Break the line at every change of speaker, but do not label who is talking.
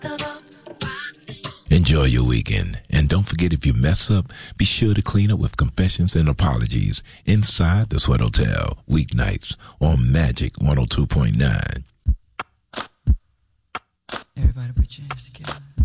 Enjoy your weekend. And don't forget, if you mess up, be sure to clean up with confessions and apologies inside the Sweat Hotel, weeknights on Magic 102.9.
Everybody put your hands together.